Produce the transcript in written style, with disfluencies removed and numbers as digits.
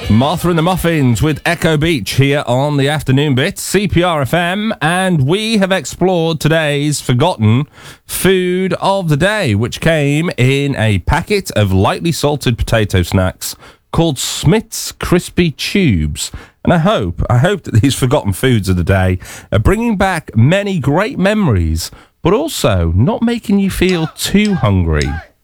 Martha and the Muffins with Echo Beach here on the Afternoon Bit, CPR FM, and we have explored today's forgotten food of the day, which came in a packet of lightly salted potato snacks called Smith's Crispy Tubes. And I hope that these forgotten foods of the day are bringing back many great memories, but also not making you feel too hungry.